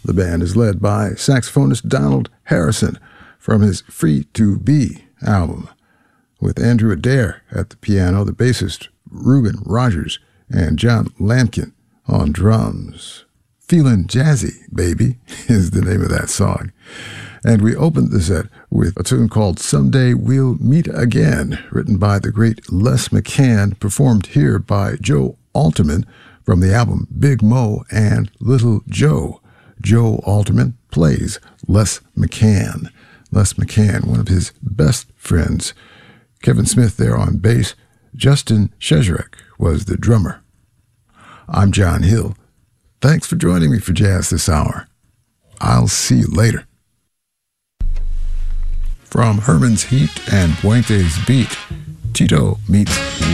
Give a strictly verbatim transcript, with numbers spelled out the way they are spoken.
The band is led by saxophonist Donald Harrison from his Free to Be album, with Andrew Adair at the piano, the bassist Reuben Rogers, and John Lampkin on drums. Feelin' Jazzy, Baby is the name of that song. And we opened the set with a tune called Someday We'll Meet Again, written by the great Les McCann, performed here by Joe Alterman from the album Big Mo and Little Joe. Joe Alterman plays Les McCann. Les McCann, one of his best friends. Kevin Smith there on bass. Justin Shezarek was the drummer. I'm John Hill. Thanks for joining me for Jazz This Hour. I'll see you later. From Herman's Heat and Puente's Beat, Tito meets